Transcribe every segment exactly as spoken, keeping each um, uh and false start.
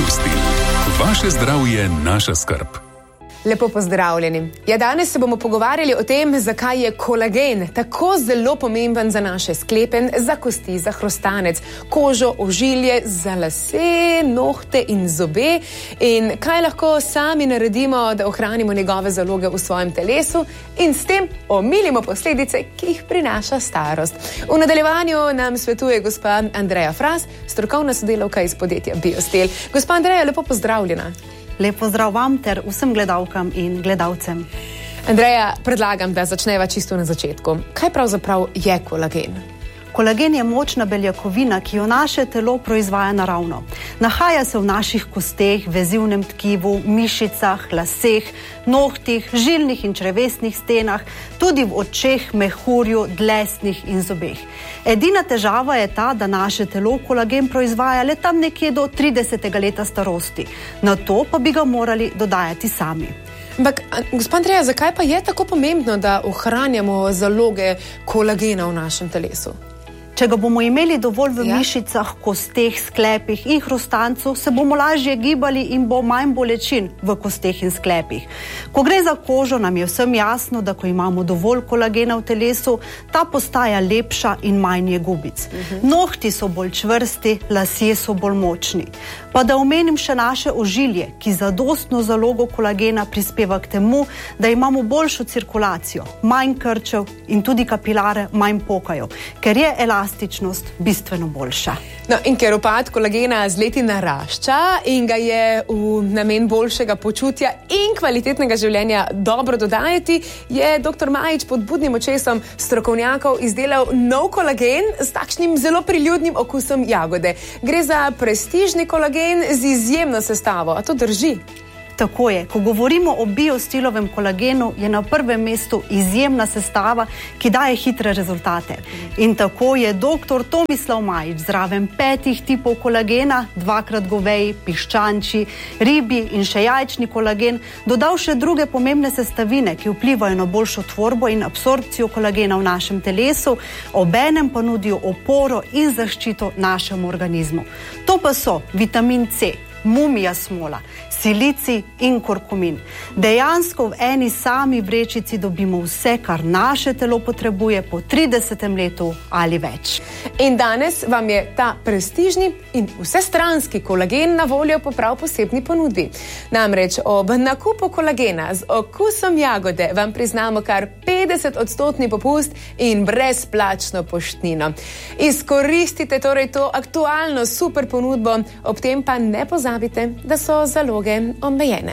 Biostil. Vaše zdravje, naša skrb. Lepo pozdravljeni. Ja, danes se bomo pogovarjali o tem, zakaj je kolagen tako zelo pomemben za naše sklepe, za kosti, za hrustanec, kožo, ožilje, za lase, nohte in zobe in kaj lahko sami naredimo, da ohranimo njegove zaloge v svojem telesu in s tem omilimo posledice, ki jih prinaša starost. V nadaljevanju nam svetuje gospa Andreja Fras, strokovna sodelavka iz podjetja Biostil. Gospa Andreja, lepo pozdravljena. Lep pozdrav vam ter vsem gledalkam in gledalcem. Andreja, predlagam, da začneva čisto na začetku. Kaj pravzaprav je kolagen? Kolagen je močna beljakovina, ki jo naše telo proizvaja naravno. Nahaja se v naših kosteh, vezivnem tkivu, mišicah, laseh, nohtih, žilnih in črevesnih stenah, tudi v očeh, mehurju, dlesnih in zobeh. Edina težava je ta, da naše telo kolagen proizvaja le tam nekje do tridesetega leta starosti. Na to pa bi ga morali dodajati sami. Ampak, gospod Andreja, zakaj pa je tako pomembno, da ohranjamo zaloge kolagena v našem telesu? Če ga bomo imeli dovolj v Ja. mišicah, kosteh, sklepih in hrustancu, se bomo lažje gibali in bo manj bolečin v kosteh in sklepih. Ko gre za kožo, nam je vsem jasno, da ko imamo dovolj kolagena v telesu, ta postaja lepša in manj je gubic. Uh-huh. Nohti so bolj čvrsti, lasje so bolj močni. Pa da omenim še naše ožilje, ki zadostno zalogo kolagena prispeva k temu, da imamo boljšo cirkulacijo, manj krčev in tudi kapilare manj pokajo, ker je elastičnost bistveno boljša. No, in ker upad kolagena z leti narašča in ga je v namen boljšega počutja in kvalitetnega življenja dobro dodajati, je doktor Majič pod budnim očesom strokovnjakov izdelal nov kolagen s takšnim zelo priljudnim okusom jagode. Gre za prestižni kolagen z izjemno sestavo. A to drži? Tako je. Ko govorimo o biostilovem kolagenu, je na prvem mestu izjemna sestava, ki daje hitre rezultate. In tako je doktor Tomislav Majič zraven petih tipov kolagena, dvakrat goveji, piščančji, ribji in še jajčni kolagen, dodal še druge pomembne sestavine, ki vplivajo na boljšo tvorbo in absorpcijo kolagena v našem telesu, obenem pa nudijo oporo in zaščito našemu organizmu. To pa so vitamin C, mumija smola, silici in kurkumin. Dejansko v eni sami vrečici dobimo vse, kar naše telo potrebuje po tridesetem letu ali več. In danes vam je ta prestižni in vsestranski kolagen na voljo po prav posebni ponudbi. Namreč ob nakupu kolagena z okusom jagode vam priznamo kar petdeset odstotni popust in brezplačno poštnino. Izkoristite torej to aktualno super ponudbo, ob tem pa ne pozabite, da so zaloge omejene.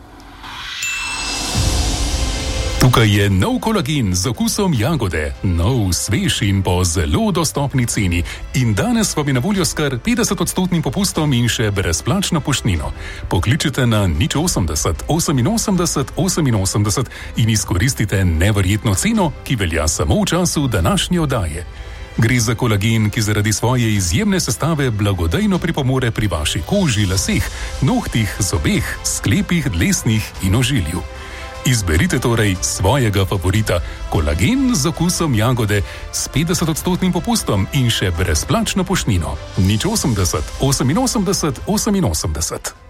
Tukaj je nov kolagen z okusom jagode, nov, svež in po zelo dostopni ceni. In danes vam je na voljo s kar petdeset odstotnim popustom in še brezplačno poštnino. Pokličite na nič osemdeset oseminosemdeset oseminosemdeset in izkoristite neverjetno ceno, ki velja samo v času današnje oddaje. Gre za kolagen, ki zaradi svoje izjemne sestave blagodejno pripomore pri vaši koži, laseh, nohtih, zobeh, sklepih, dlesnih in ožilju. Izberite torej svojega favorita, kolagen z okusom jagode s petdeset odstotnim popustom in še brezplačno poštnino. nič osemdeset oseminosemdeset oseminosemdeset.